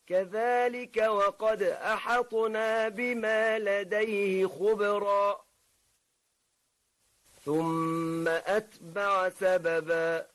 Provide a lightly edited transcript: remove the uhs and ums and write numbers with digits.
كذلك وقد أحطنا بما لديه خبرا ثم أتبع سببا